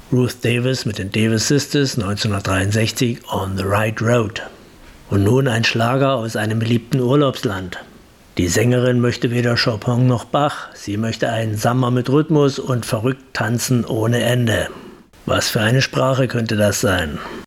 Ruth Davis mit den Davis Sisters 1963 On the Right Road. Und nun ein Schlager aus einem beliebten Urlaubsland. Die Sängerin möchte weder Chopin noch Bach, sie möchte einen Sommer mit Rhythmus und verrückt tanzen ohne Ende. Was für eine Sprache könnte das sein?